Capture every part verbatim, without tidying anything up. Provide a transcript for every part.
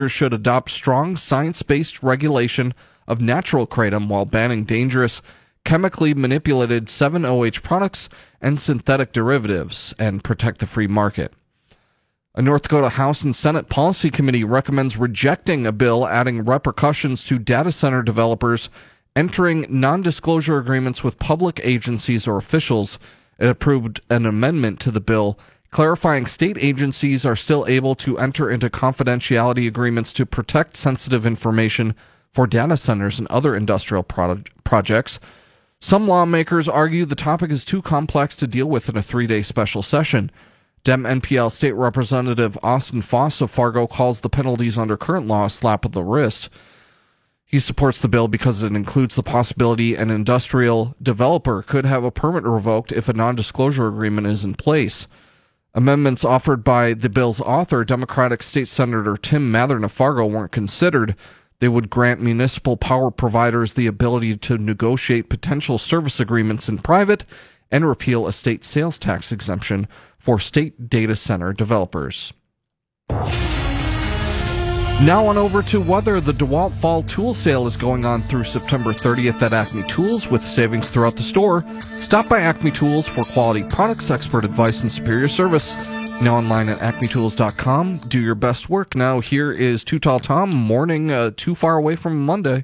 should adopt strong science-based regulation of natural kratom while banning dangerous chemically manipulated seven O H products and synthetic derivatives and protect the free market. A North Dakota House and Senate Policy Committee recommends rejecting a bill adding repercussions to data center developers entering non-disclosure agreements with public agencies or officials. It approved an amendment to the bill clarifying state agencies are still able to enter into confidentiality agreements to protect sensitive information for data centers and other industrial pro- projects. Some lawmakers argue the topic is too complex to deal with in a three-day special session. Dem N P L State Representative Austin Foss of Fargo calls the penalties under current law a slap of the wrist. He supports the bill because it includes the possibility an industrial developer could have a permit revoked if a non-disclosure agreement is in place. Amendments offered by the bill's author, Democratic State Senator Tim Mathern of Fargo, weren't considered. They would grant municipal power providers the ability to negotiate potential service agreements in private and repeal a state sales tax exemption for state data center developers. Now on over to weather. The DeWalt Fall Tool Sale is going on through September thirtieth at Acme Tools with savings throughout the store. Stop by Acme Tools for quality products, expert advice, and superior service. Now online at acme tools dot com. Do your best work. Now here is Too Tall Tom, morning uh, too far away from Monday.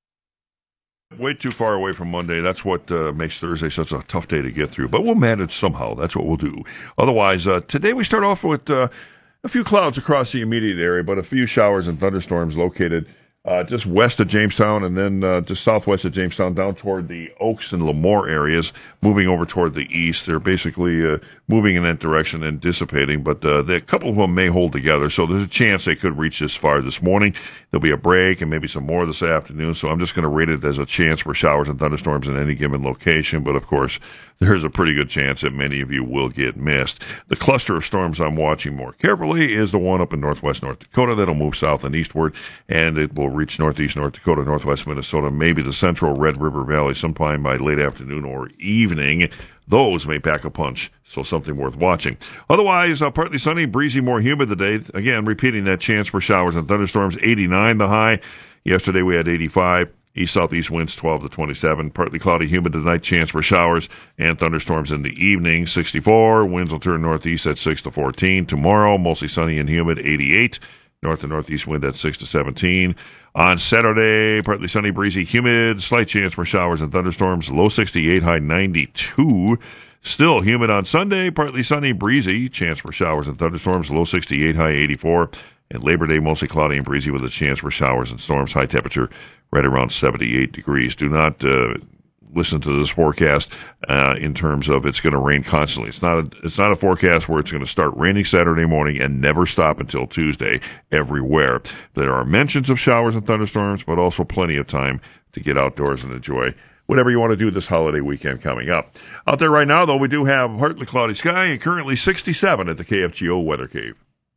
Way too far away from Monday. That's what uh, makes Thursday such a tough day to get through. But we'll manage somehow. That's what we'll do. Otherwise, uh, today we start off with uh, a few clouds across the immediate area, but a few showers and thunderstorms located uh, just west of Jamestown and then uh, just southwest of Jamestown down toward the Oaks and Lemoore areas, moving over toward the east. They're basically uh, moving in that direction and dissipating, but uh, a couple of them may hold together, so there's a chance they could reach this far this morning. There'll be a break and maybe some more this afternoon, so I'm just going to rate it as a chance for showers and thunderstorms in any given location, but of course, there's a pretty good chance that many of you will get missed. The cluster of storms I'm watching more carefully is the one up in northwest North Dakota that'll move south and eastward, and it will reach northeast North Dakota, northwest Minnesota, maybe the central Red River Valley sometime by late afternoon or evening. Those may pack a punch, so something worth watching. Otherwise, uh, partly sunny, breezy, more humid today. Again, repeating that chance for showers and thunderstorms. eighty-nine the high. Yesterday we had eighty-five. East-southeast winds twelve to twenty-seven. Partly cloudy, humid tonight. Chance for showers and thunderstorms in the evening. sixty-four. Winds will turn northeast at six to fourteen. Tomorrow, mostly sunny and humid. eighty-eight. North to northeast wind at six to seventeen. On Saturday, partly sunny, breezy, humid. Slight chance for showers and thunderstorms. Low sixty-eight, high ninety-two. Still humid on Sunday, partly sunny, breezy. Chance for showers and thunderstorms. Low sixty-eight, high eighty-four. And Labor Day, mostly cloudy and breezy with a chance for showers and storms. High temperature right around seventy-eight degrees. Do not uh, listen to this forecast uh, in terms of it's going to rain constantly. It's not a, it's not a forecast where it's going to start raining Saturday morning and never stop until Tuesday everywhere. There are mentions of showers and thunderstorms, but also plenty of time to get outdoors and enjoy whatever you want to do this holiday weekend coming up. Out there right now, though, we do have partly cloudy sky and currently sixty-seven at the K F G O Weather Cave.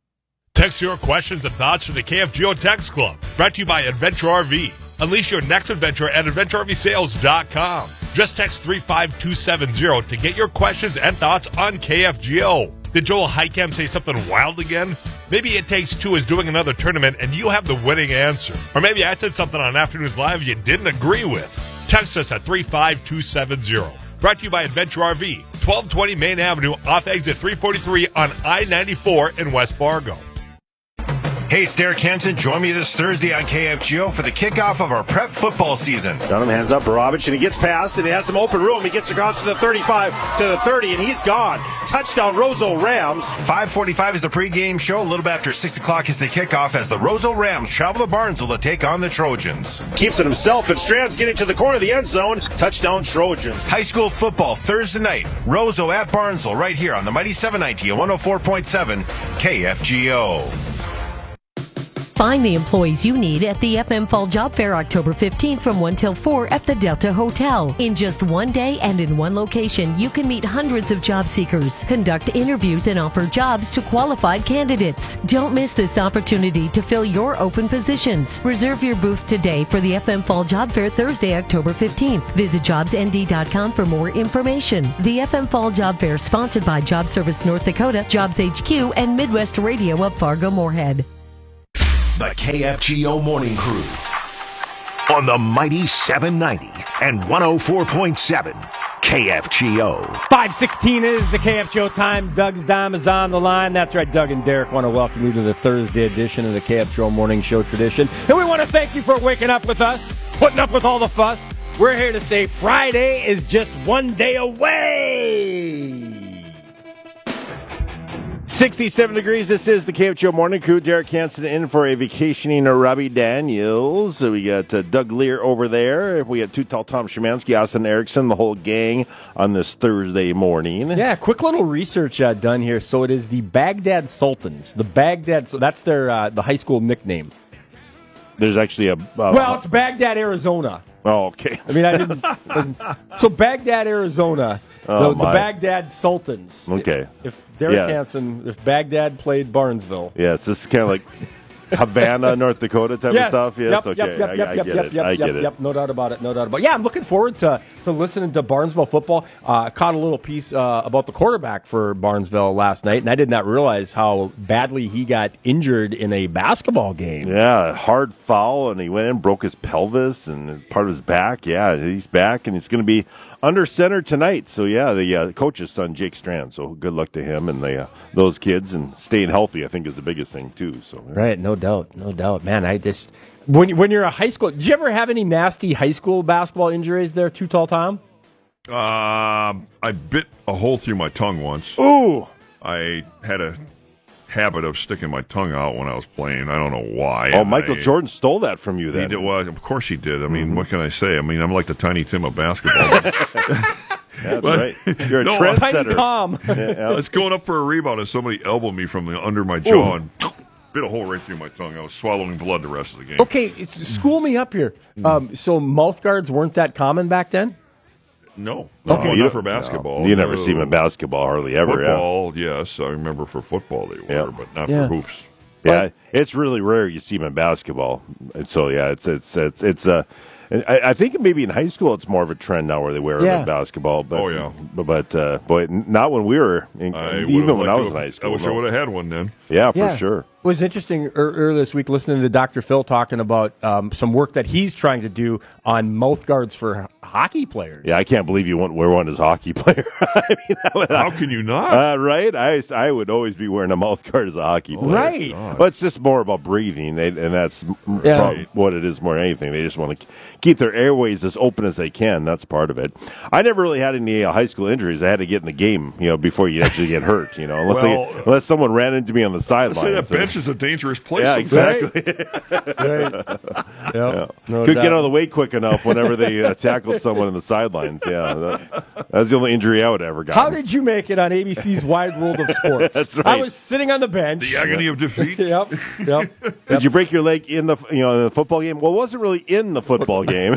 Text your questions and thoughts to the K F G O Text Club, brought to you by Adventure R V. Unleash your next adventure at adventure r v sales dot com. Just text three five two seven zero to get your questions and thoughts on K F G O. Did Joel Heitkamp say something wild again? Maybe It Takes Two is doing another tournament and you have the winning answer. Or maybe I said something on Afternoons Live you didn't agree with. Text us at three five two seven zero. Brought to you by Adventure R V, twelve twenty Main Avenue off exit three forty-three on I ninety-four in West Fargo. Hey, it's Derek Hansen. Join me this Thursday on K F G O for the kickoff of our prep football season. Dunham hands up Barabich, and he gets past, and he has some open room. He gets across to the thirty-five, to the thirty, and he's gone. Touchdown, Roseau Rams. five forty-five is the pregame show. A little bit after six o'clock is the kickoff as the Roseau Rams travel to Barnesville to take on the Trojans. Keeps it himself, and Strand's getting to the corner of the end zone. Touchdown, Trojans. High school football Thursday night. Roseau at Barnesville right here on the Mighty seven ninety and one oh four point seven K F G O. Find the employees you need at the F M Fall Job Fair October fifteenth from one till four at the Delta Hotel. In just one day and in one location, you can meet hundreds of job seekers, conduct interviews, and offer jobs to qualified candidates. Don't miss this opportunity to fill your open positions. Reserve your booth today for the F M Fall Job Fair Thursday, October fifteenth. Visit jobs n d dot com for more information. The F M Fall Job Fair sponsored by Job Service North Dakota, Jobs H Q, and Midwest Radio of Fargo-Moorhead. The K F G O Morning Crew on the mighty seven ninety and one oh four point seven K F G O. five sixteen is the K F G O time. Doug's Dime is on the line. That's right, Doug and Derek want to welcome you to the Thursday edition of the K F G O Morning Show tradition. And we want to thank you for waking up with us, putting up with all the fuss. We're here to say Friday is just one day away. sixty-seven degrees. This is the K F G O Morning Crew. Derek Hansen in for a vacationing Robbie Daniels. So we got uh, Doug Lear over there. We got Too Tall Tom Szymanski, Austin Erickson, the whole gang on this Thursday morning. Yeah, quick little research uh, done here. So it is the Baghdad Sultans. The Baghdad, so that's their uh, the high school nickname. There's actually a... Uh, well, it's Baghdad, Arizona. Oh, okay. I mean, I didn't... so Baghdad, Arizona... Oh, the, the Baghdad Sultans. Okay. If, if Derek yeah. Hansen, if Baghdad played Barnesville. Yes, this is kind of like Havana, North Dakota type yes. of stuff. Yes, yep, okay. Yep, yep, I, yep, I yep, get yep, it. yep, I get yep, it. yep. No doubt about it. No doubt about it. Yeah, I'm looking forward to, to listening to Barnesville football. Uh, I caught a little piece uh, about the quarterback for Barnesville last night, and I did not realize how badly he got injured in a basketball game. Yeah, hard foul, and he went in, broke his pelvis and part of his back. Yeah, he's back, and he's going to be under center tonight. So, yeah, the uh, coach's son, Jake Strand. So, good luck to him and the, uh, those kids. And staying healthy, I think, is the biggest thing, too. So, yeah. Right, no doubt. No doubt. Man, I just... When, when you're a high school... Did you ever have any nasty high school basketball injuries there, Too Tall Tom? Uh, I bit a hole through my tongue once. Ooh! I had a habit of sticking my tongue out when I was playing. I don't know why. Oh, and Michael I, Jordan stole that from you then. He did, well, of course he did. I mean, Mm-hmm. what can I say? I mean, I'm like the Tiny Tim of basketball. That's But- right. You're a No, Tiny trendsetter. Tom. Yeah. I was going up for a rebound and somebody elbowed me from the under my jaw and bit a hole right through my tongue. I was swallowing blood the rest of the game. Okay, it's- school me up here. Um, so mouth guards weren't that common back then? No. Okay. No, You- not for basketball. You never no. see him in basketball hardly ever. Football, yes. I remember for football they were, Yeah. but not Yeah. for hoops. Yeah, yeah, it's really rare you see him in basketball. And so yeah, it's it's it's it's uh, and I, I think maybe in high school it's more of a trend now where they wear Yeah. it in basketball. But, Oh, yeah. but but uh, boy, not when we were in, I would've even when liked I to was in have- high school. I wish no. I would have had one then. Yeah, for Yeah. sure. It was interesting er- earlier this week listening to Doctor Phil talking about um, some work that he's trying to do on mouth guards for h- hockey players. Yeah, I can't believe you wouldn't wear one as a hockey player. I mean, that would, How can you not? Uh, right? I, I would always be wearing a mouth guard as a hockey player. Right. God. But it's just more about breathing, they, and that's m- Yeah. prob- what it is more than anything. They just want to keep their airways as open as they can. That's part of it. I never really had any uh, high school injuries. I had to get in the game, you know, before you actually get hurt, you know, unless, Well, they, unless someone ran into me on the Say sideline. that bench is a dangerous place. Yeah, sometimes. exactly. Right. Yep. Yeah. No Could doubt. get out of the way quick enough whenever they uh, tackled someone in the sidelines. Yeah, that, that's the only injury I would ever got. How did you make it on A B C's Wide World of Sports? That's right. I was sitting on the bench. The agony of defeat. Yep. Yep. Did you break your leg in the you know in the football game? Well, it wasn't really in the football game.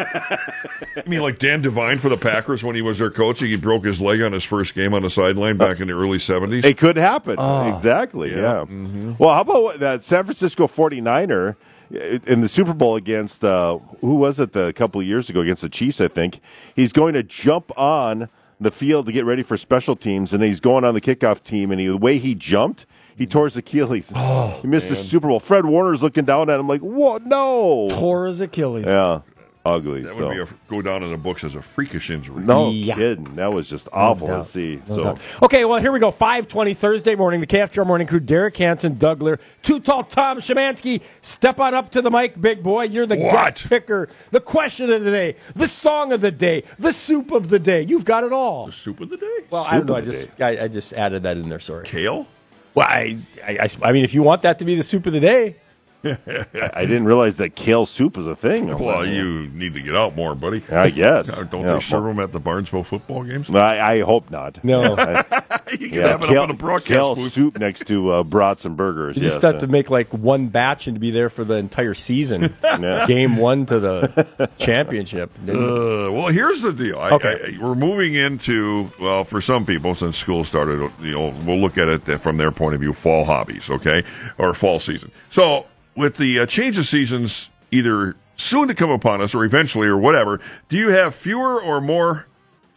I mean, like Dan Devine for the Packers when he was their coach, he broke his leg on his first game on the sideline back in the early seventies. It could happen. Oh. Exactly, yeah. Yeah. Mm-hmm. Well, how about that San Francisco forty-niner in the Super Bowl against, uh, who was it the, a couple of years ago, against the Chiefs, I think? He's going to jump on the field to get ready for special teams, and he's going on the kickoff team, and he, the way he jumped, he tore his Achilles. Oh, he missed the Super Bowl. Fred Warner's looking down at him like, what? No. Tore his Achilles. Yeah, ugly. That so. would be a, go down in the books as a freakish injury. No Yeah. kidding. That was just awful doubt. to see. No so. doubt. Okay, well, here we go. five twenty Thursday morning. The K F G O Morning Crew, Derek Hansen, Doug Lear, Too Tall Tom Szymanski. Step on up to the mic, big boy. You're the What? guest picker. The question of the day, the song of the day, the soup of the day. You've got it all. The soup of the day? Well, I don't Soup know. I of the just I, I just added that in there. Sorry. Kale? Well, I, I, I, I mean, if you want that to be the soup of the day, I didn't realize that kale soup was a thing. Well, you need to get out more, buddy. I guess. Don't Yeah, they serve well, them at the Barnesville football games? I, I hope not. no. You can Yeah, have it kale, up on the broadcast kale booth. soup next to uh, brats and burgers. You yes, just have uh, to make like one batch and be there for the entire season. Yeah. Game one to the championship. Uh, well, here's the deal. I, Okay. I, we're moving into, well, for some people, since school started, you know, we'll look at it from their point of view, fall hobbies, okay, or fall season. So, with the uh, change of seasons, either soon to come upon us or eventually or whatever, do you have fewer or more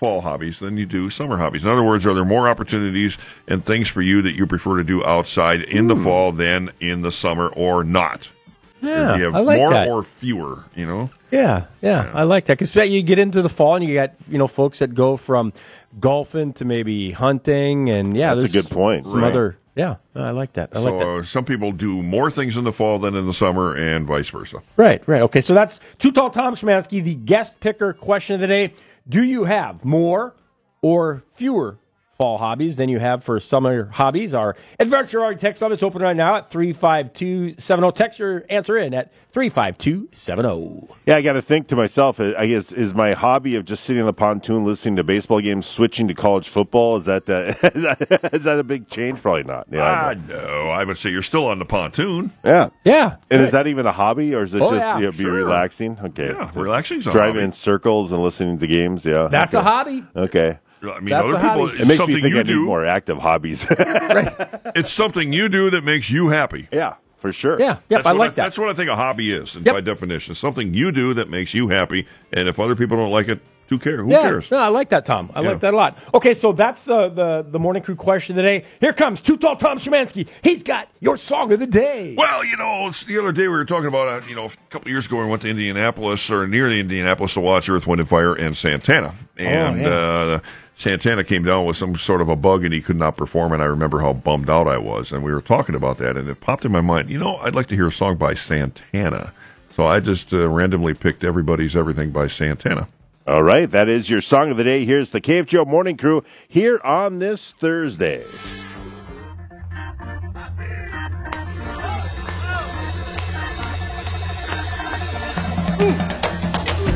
fall hobbies than you do summer hobbies. In other words, are there more opportunities and things for you that you prefer to do outside in the fall than in the summer, or not? Yeah, do you have I like more that. or fewer, you know? Yeah, yeah, Yeah. I like that. Because you get into the fall and you got, you know, folks that go from golfing to maybe hunting, and yeah, That's a there's good point. Some Right. other, yeah, I like that. I so like that. uh, some people do more things in the fall than in the summer, and vice versa. Right, right. Okay, so that's Too Tall Tom Szymanski, the guest picker question of the day. Do you have more or fewer fall hobbies than you have for summer hobbies? Our Adventure R V text line is open right now at three five two seven zero. Text your answer in at three five two seven zero. Yeah, I got to think to myself, I guess, is my hobby of just sitting on the pontoon listening to baseball games switching to college football? Is that the, is, that, is that a big change? Probably not. Yeah, Ah, no, I would say you're still on the pontoon. yeah. Yeah. And is that even a hobby, or is it Oh, just yeah, you know, be sure. relaxing? Okay. Yeah, relaxing's a Driving hobby. in circles and listening to games. Yeah, That's okay. a hobby. Okay. I mean, That's other a people, hobby. It it's makes something me think you I need do. more active hobbies. It's something you do that makes you happy. Yeah, for sure. Yeah, yep, That's I what like that. That's what I think a hobby is, and Yep. by definition, something you do that makes you happy. And if other people don't like it, who cares? Who yeah, cares? no, I like that, Tom. I Yeah. like that a lot. Okay, so that's uh, the the morning crew question today. Here comes Too Tall Tom Szymanski. He's got your song of the day. Well, you know, it's the other day we were talking about, uh, you know, a couple of years ago we went to Indianapolis, or near the Indianapolis, to watch Earth, Wind and Fire and Santana. And yeah. uh, Santana came down with some sort of a bug and he could not perform, and I remember how bummed out I was. And we were talking about that, and it popped in my mind, you know, I'd like to hear a song by Santana. So I just uh, randomly picked Everybody's Everything by Santana. All right, that is your song of the day. Here's the K F G O Morning Crew here on this Thursday.